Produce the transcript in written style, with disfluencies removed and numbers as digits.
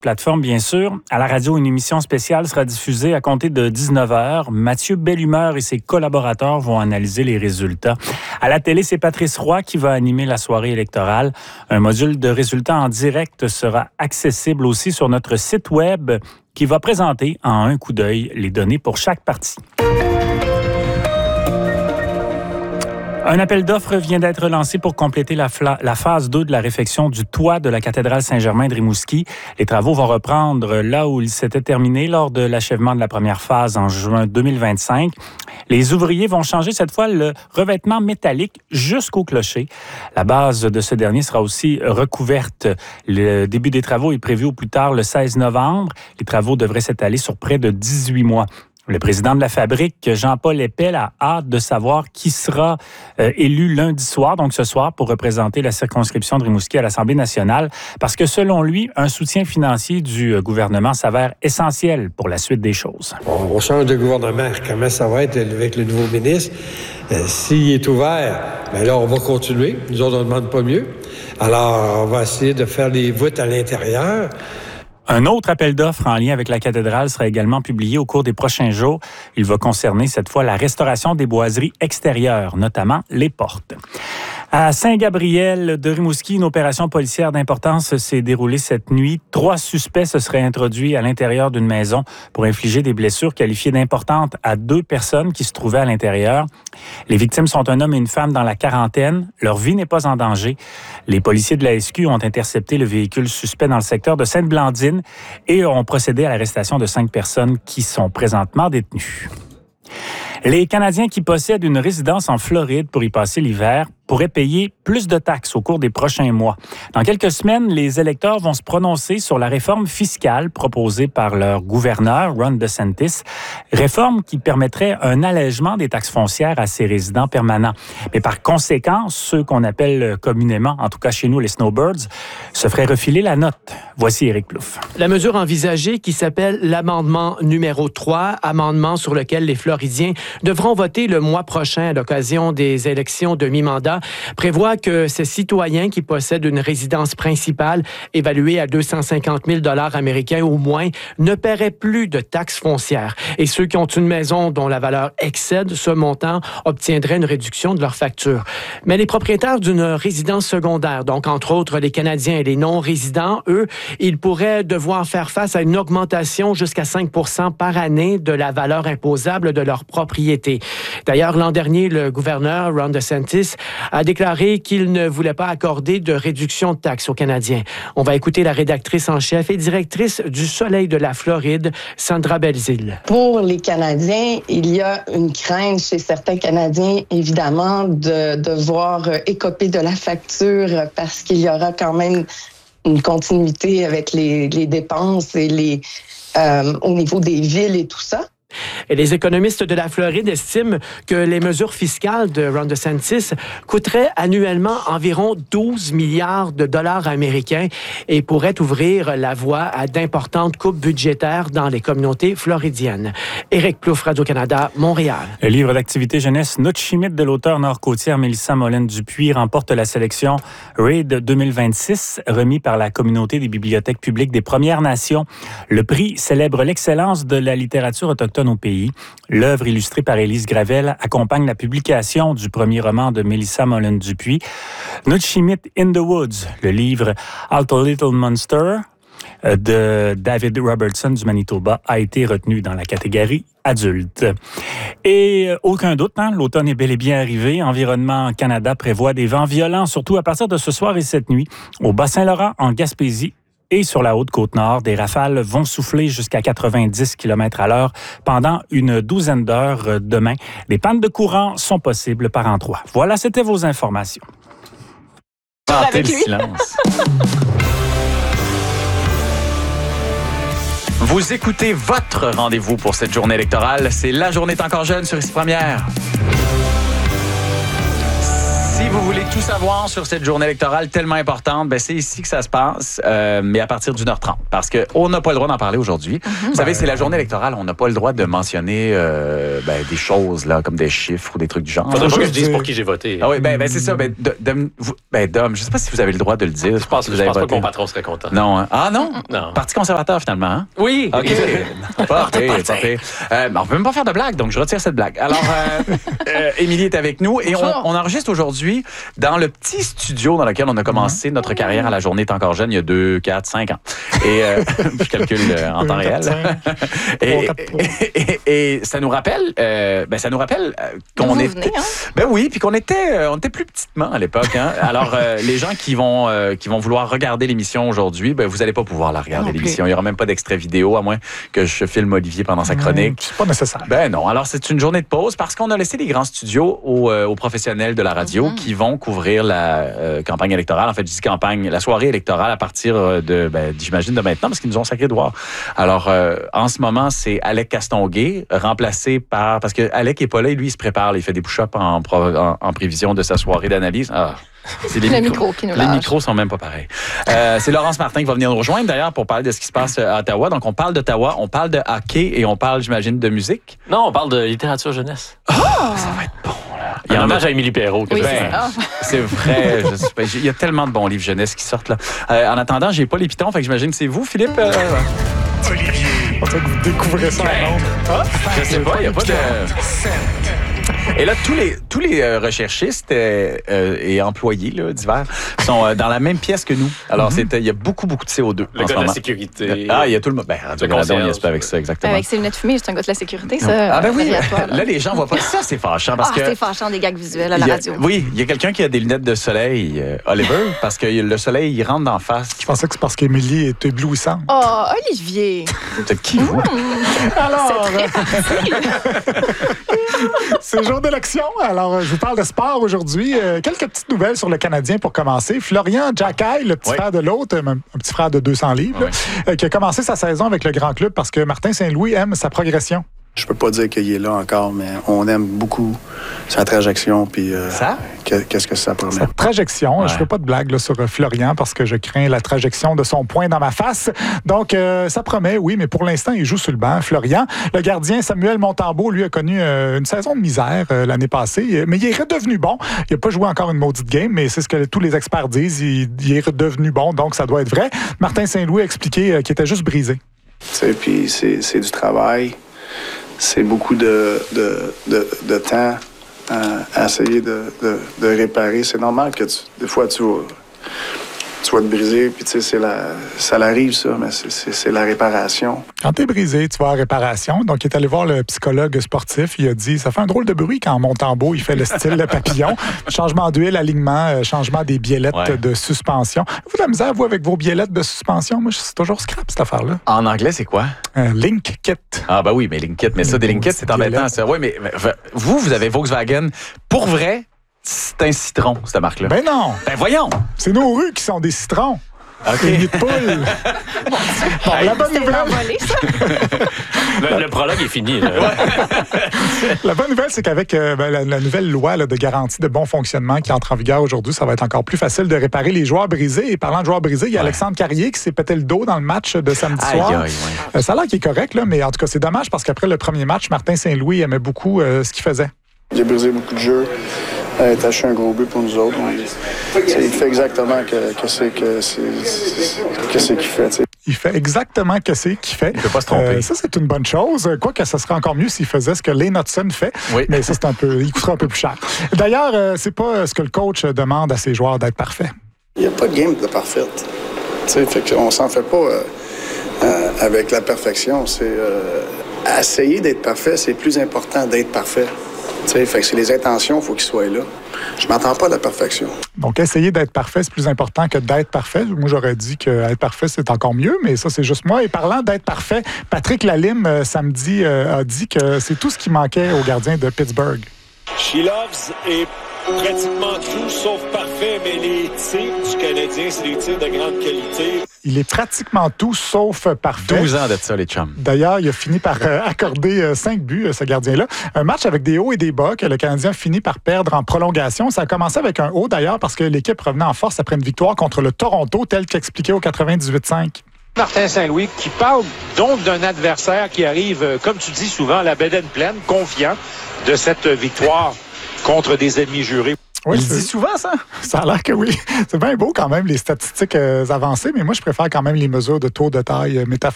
Plateforme, bien sûr. À la radio, une émission spéciale sera diffusée à compter de 19h. Mathieu Bellumeur et ses collaborateurs vont analyser les résultats. À la télé, c'est Patrice Roy qui va animer la soirée électorale. Un module de résultats en direct sera accessible aussi sur notre site web qui va présenter en un coup d'œil les données pour chaque parti. Un appel d'offres vient d'être lancé pour compléter la phase 2 de la réfection du toit de la cathédrale Saint-Germain de Rimouski. Les travaux vont reprendre là où ils s'étaient terminés lors de l'achèvement de la première phase en juin 2025. Les ouvriers vont changer cette fois le revêtement métallique jusqu'au clocher. La base de ce dernier sera aussi recouverte. Le début des travaux est prévu au plus tard le 16 novembre. Les travaux devraient s'étaler sur près de 18 mois. Le président de la fabrique, Jean-Paul Épel, a hâte de savoir qui sera élu lundi soir, donc ce soir, pour représenter la circonscription de Rimouski à l'Assemblée nationale, parce que selon lui, un soutien financier du gouvernement s'avère essentiel pour la suite des choses. On change de gouvernement. Comment ça va être avec le nouveau ministre? S'il est ouvert, bien là, on va continuer. Nous autres, on ne demande pas mieux. Alors, on va essayer de faire les voûtes à l'intérieur. Un autre appel d'offres en lien avec la cathédrale sera également publié au cours des prochains jours. Il va concerner cette fois la restauration des boiseries extérieures, notamment les portes. À Saint-Gabriel de Rimouski, une opération policière d'importance s'est déroulée cette nuit. 3 suspects se seraient introduits à l'intérieur d'une maison pour infliger des blessures qualifiées d'importantes à 2 personnes qui se trouvaient à l'intérieur. Les victimes sont un homme et une femme dans la quarantaine. Leur vie n'est pas en danger. Les policiers de la SQ ont intercepté le véhicule suspect dans le secteur de Sainte-Blandine et ont procédé à l'arrestation de 5 personnes qui sont présentement détenues. Les Canadiens qui possèdent une résidence en Floride pour y passer l'hiver pourraient payer plus de taxes au cours des prochains mois. Dans quelques semaines, les électeurs vont se prononcer sur la réforme fiscale proposée par leur gouverneur, Ron DeSantis, réforme qui permettrait un allègement des taxes foncières à ces résidents permanents. Mais par conséquent, ceux qu'on appelle communément, en tout cas chez nous, les snowbirds, se feraient refiler la note. Voici Éric Plouffe. La mesure envisagée, qui s'appelle l'amendement numéro 3, amendement sur lequel les Floridiens devront voter le mois prochain à l'occasion des élections de mi-mandat, prévoit que ces citoyens qui possèdent une résidence principale évaluée à 250 000 $ américains au moins ne paieraient plus de taxes foncières. Et ceux qui ont une maison dont la valeur excède ce montant obtiendraient une réduction de leur facture. Mais les propriétaires d'une résidence secondaire, donc entre autres les Canadiens et les non-résidents, eux, ils pourraient devoir faire face à une augmentation jusqu'à 5 % par année de la valeur imposable de leur propriété. D'ailleurs, l'an dernier, le gouverneur Ron DeSantis a déclaré qu'il ne voulait pas accorder de réduction de taxes aux Canadiens. On va écouter la rédactrice en chef et directrice du Soleil de la Floride, Sandra Belzile. Pour les Canadiens, il y a une crainte chez certains Canadiens, évidemment, de devoir écoper de la facture parce qu'il y aura quand même une continuité avec les dépenses et au niveau des villes et tout ça. Et les économistes de la Floride estiment que les mesures fiscales de Ron DeSantis coûteraient annuellement environ 12 milliards de dollars américains et pourraient ouvrir la voie à d'importantes coupes budgétaires dans les communautés floridiennes. Éric Plouffe, Radio-Canada, Montréal. Le livre d'activité jeunesse Notchimite de l'auteur nord-côtière Mélissa Molène-Dupuis remporte la sélection RAID 2026, remis par la Communauté des bibliothèques publiques des Premières Nations. Le prix célèbre l'excellence de la littérature autochtone au pays. L'œuvre illustrée par Élise Gravel accompagne la publication du premier roman de Mélissa Molène-Dupuis, Notchimite in the Woods, le livre Alt a Little Monster de David Robertson du Manitoba a été retenu dans la catégorie adulte. Et aucun doute, l'automne est bel et bien arrivé. Environnement Canada prévoit des vents violents, surtout à partir de ce soir et cette nuit. Au Bas-Saint-Laurent, en Gaspésie, et sur la Haute-Côte-Nord, des rafales vont souffler jusqu'à 90 km/h pendant une douzaine d'heures demain. Des pannes de courant sont possibles par endroits. Voilà, c'était vos informations. Sentez le silence. Vous écoutez votre rendez-vous pour cette journée électorale. C'est La Journée est encore jeune sur Ici Première. Si vous voulez tout savoir sur cette journée électorale tellement importante, ben c'est ici que ça se passe, mais à partir d'1h30. Parce qu'on n'a pas le droit d'en parler aujourd'hui. Vous savez, c'est la journée électorale, on n'a pas le droit de mentionner des choses là, comme des chiffres ou des trucs du genre. Faudrait pas que je dise pour qui j'ai voté. Ah oui, c'est ça. Dom, je sais pas si vous avez le droit de le dire. Je pense pas que mon patron serait content. Non, hein? Ah non? Non. Parti conservateur, finalement, hein? Oui. OK. Pas pire. On peut même pas faire de blague, donc je retire cette blague. Alors, Émilie est avec nous et on enregistre aujourd'hui dans le petit studio dans lequel on a commencé notre carrière à La Journée est encore jeune, il y a 2, 4, 5 ans. Et je calcule en temps réel. Et ça nous rappelle qu'on était... Ben oui, puis qu'on était plus petitement à l'époque. Hein? Alors, les gens qui vont vouloir regarder l'émission aujourd'hui, ben vous n'allez pas pouvoir la regarder, l'émission. Il n'y aura même pas d'extrait vidéo, à moins que je filme Olivier pendant sa chronique. C'est pas nécessaire. Ben non. Alors, c'est une journée de pause parce qu'on a laissé les grands studios aux professionnels de la radio qui vont couvrir la campagne électorale. En fait, je dis campagne, la soirée électorale à partir j'imagine, de maintenant, parce qu'ils nous ont sacré de voir. Alors, en ce moment, c'est Alec Castonguay, remplacé par... Parce que Alec n'est pas là, et lui, il se prépare, il fait des push-ups en prévision de sa soirée d'analyse. Ah. C'est les micros qui nous lâchent. Les micros sont même pas pareils. C'est Laurence Martin qui va venir nous rejoindre, d'ailleurs, pour parler de ce qui se passe à Ottawa. Donc, on parle d'Ottawa, on parle de hockey et on parle, j'imagine, de musique. Non, on parle de littérature jeunesse. Ça va être bon, là. Il y a un hommage à Émilie Perrault. C'est vrai. Il y a tellement de bons livres jeunesse qui sortent là. En attendant, j'ai pas les pitons, fait que j'imagine que c'est vous, Philippe. Olivier. On dirait que vous découvrez ça en nombre. Je sais pas, il n'y a pas de... Et là, tous les recherchistes et employés là, divers sont dans la même pièce que nous. Alors, il y a beaucoup de CO2 le gars de la sécurité. Ah, il y a tout le monde. Radio-Canada, on y est avec ça, exactement. Avec ses lunettes fumées, c'est un gars de la sécurité, ça. Ah ben oui, là, les gens voient pas ça, c'est fâchant. Parce que c'est fâchant, des gags visuels à la radio. Oui, il y a quelqu'un qui a des lunettes de soleil, Oliver, parce que le soleil, il rentre d'en face. Je pensais que c'est parce qu'Émilie est éblouissante. Oh, Olivier! C'est qui, vous? Alors... C'est jour d'élection, alors je vous parle de sport aujourd'hui. Quelques petites nouvelles sur le Canadien pour commencer. Florian Jacquet, le petit frère de l'autre, un petit frère de 200 livres, qui a commencé sa saison avec le grand club parce que Martin Saint-Louis aime sa progression. Je peux pas dire qu'il est là encore, mais on aime beaucoup sa trajection puis qu'est-ce que ça promet. Sa trajection, je fais pas de blague là, sur Florian parce que je crains la trajection de son poing dans ma face. Donc, ça promet, oui, mais pour l'instant, il joue sur le banc. Florian, le gardien Samuel Montembeault, lui, a connu une saison de misère l'année passée, mais il est redevenu bon. Il a pas joué encore une maudite game, mais c'est ce que tous les experts disent. Il est redevenu bon, donc ça doit être vrai. Martin Saint-Louis a expliqué qu'il était juste brisé. Puis c'est du travail. C'est beaucoup de temps à essayer de réparer. C'est normal que des fois, tu vas te briser, puis tu sais, ça l'arrive, ça, mais c'est la réparation. Quand t'es brisé, tu vas à la réparation. Donc, il est allé voir le psychologue sportif. Il a dit, ça fait un drôle de bruit quand Montembeault, il fait le style de papillon. Changement d'huile, alignement, changement des biellettes de suspension. Vous, de la misère, vous, avec vos biellettes de suspension? Moi, c'est toujours scrap, cette affaire-là. En anglais, c'est quoi? Link Kit. Ah, ben oui, mais Link Kit. Mais ça, des Link Kit, c'est embêtant, ça. Oui, mais vous avez Volkswagen. Pour vrai, c'est un citron, cette marque-là. Ben non! Ben voyons! C'est nos rues qui sont des citrons. OK. Des nids de poule. Bon, la bonne nouvelle... Le prologue est fini. Là. La bonne nouvelle, c'est qu'avec la nouvelle loi là, de garantie de bon fonctionnement qui entre en vigueur aujourd'hui, ça va être encore plus facile de réparer les joueurs brisés. Et parlant de joueurs brisés, il y a Alexandre Carrier qui s'est pété le dos dans le match de samedi soir. Ça a l'air qu'il est correct, là, mais en tout cas, c'est dommage parce qu'après le premier match, Martin Saint-Louis aimait beaucoup ce qu'il faisait. Il a brisé beaucoup de jeux. Il a taché un gros but pour nous autres. Il fait exactement ce qu'il fait. T'sais. Il fait exactement ce qu'il fait. Il ne peut pas se tromper. Ça, c'est une bonne chose. Quoique, ça serait encore mieux s'il faisait ce que Lane Hudson fait. Oui. Mais ça, il coûtera un peu plus cher. D'ailleurs, c'est pas ce que le coach demande à ses joueurs d'être parfaits. Il n'y a pas de game de parfaite. Fait qu'on s'en fait pas avec la perfection. C'est essayer d'être parfait, c'est plus important d'être parfait. Fait que c'est les intentions, il faut qu'ils soient là. Je m'attends pas à la perfection. Donc, essayer d'être parfait, c'est plus important que d'être parfait. Moi, j'aurais dit qu'être parfait, c'est encore mieux, mais ça, c'est juste moi. Et parlant d'être parfait, Patrick Lalime, samedi, a dit que c'est tout ce qui manquait au gardien de Pittsburgh. She-Loves est pratiquement tout sauf parfait, mais les tirs du Canadien, c'est des tirs de grande qualité. Il est pratiquement tout sauf parfait. 12 ans d'être ça, les chums. D'ailleurs, il a fini par accorder 5 buts, ce gardien-là. Un match avec des hauts et des bas que le Canadien finit par perdre en prolongation. Ça a commencé avec un haut, d'ailleurs, parce que l'équipe revenait en force après une victoire contre le Toronto, tel qu'expliqué au 98-5. Martin Saint-Louis qui parle donc d'un adversaire qui arrive, comme tu dis souvent, à la bedaine pleine, confiant de cette victoire contre des ennemis jurés. Oui, il dit souvent ça? Ça a l'air que oui. C'est bien beau quand même, les statistiques avancées, mais moi, je préfère quand même les mesures de tour de taille métaphoriques.